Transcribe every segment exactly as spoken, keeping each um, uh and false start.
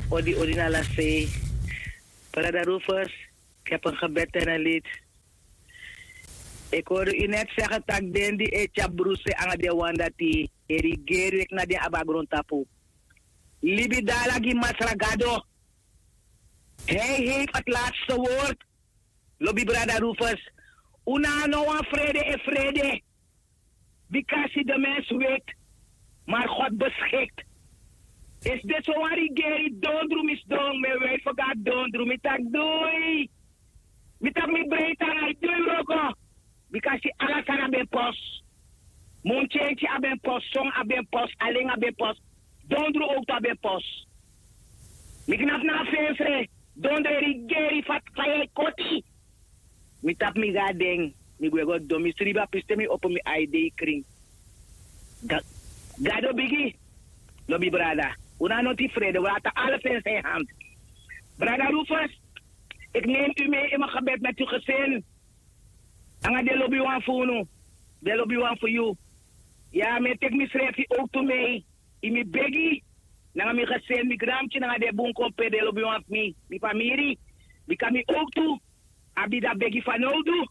Odi Odina Lasse. Brada Rufus, ik heb een gebed en een lied. Ik hoorde u net zeggen dat den die etja bruse aan de wanda die erigeren na de abagron tapu. Libi dalagi masragado. Hij heeft het laatste woord. Lobby Brada Rufus. Una no one vrede en vrede. Because de mens weet, maar God beschikt. Is dit zo waar ik geri dondrum is dong, me wij vergaat dondrum, ik tak doei. Ik tak mi breed aan uit doei roko. Because die alles aan ben post. Montjeentje aan ben post, song aan ben post, alleen aan ben post. Dondru ook aan ben post. Ik knap na feestre, dondru die geri vat kaya koti. Ik tak mi ga ding, ik wil go domi striba piste mi op mi I D kring. Gado bigi, lobby brada. Una noti vrede, we laten alles in zijn hand. Brada Rufus, ik neem u mee in mijn gebed met uw gezin. Anga de lobby one voor u. De lobby one voor u. Ja, me tek mi schrijf ook toe mee. In mi begi. Nanga mi gezin, mi gramtje, nanga de boom kompe de lobby one voor mi. Mi familie. Mi kan mi ook toe. Abi da begi van oudu.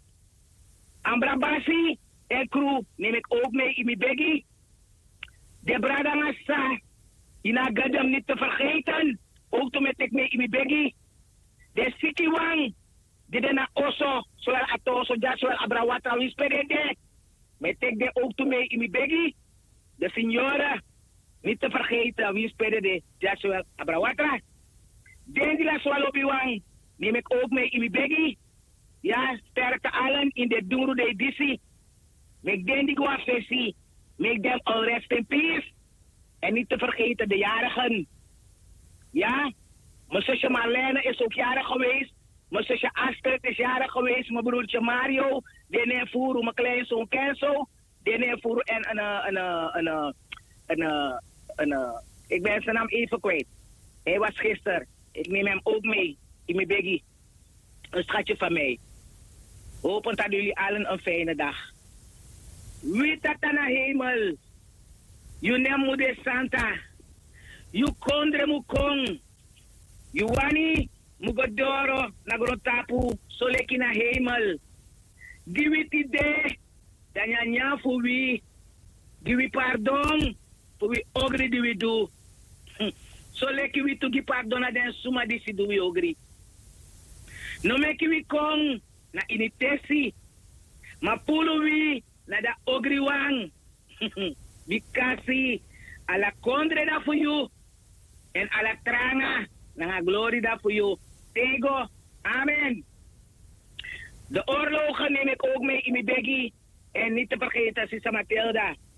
Ambra Basi en crew neem ik ook mee in mi begi. De brada Massa. Ina gadam niet te vergeten. Ook toen met ik mee in mijn begi. De Siki Wang. Die de na oso. Zoals atoso. Ja, zoals abrawatra wisperende. Met ik de ook toen mee in mijn begi. De signora. Niet te vergeten. Wisperende. Ja, zoals abrawatra. Den die la swalobi Wang. Neem ik ook mee in mijn begi. Ja, sterke allen in de Duru de Disi. Met den die gewoon versie. Make them all rest in peace. En niet te vergeten de jarigen. Ja? Mijn zusje Marlene is ook jarig geweest. Mijn zusje Astrid is jarig geweest. Mijn broertje Mario. Dene Furu, mijn kleinzoon Kenzo. Dene Furu en een... een, een, een, een, een, een ik ben zijn naam even kwijt. Hij was gisteren. Ik neem hem ook mee. In mijn biggie. Een schatje van mij. Hopend dat jullie allen een fijne dag. Wie dat aan de hemel? You nemu de Santa. You kondre mu kong. You wani mugodoro nagrotapu soleki na hemel. Give it ide. Danya fu wi. Give pardon. Fu wi ogri di wi do. Soleki wi to give pardon den suma di si do wi ogri. No meki wi kong na initesi. Ma pulu wi na da ogri wang. Bikasi ala kondre da voor you en ala tranga na glory da voor you. Tego, amen. De oorlogen neem ik ook mee in mijn begi en niet te vergeten, Sisa Matilda.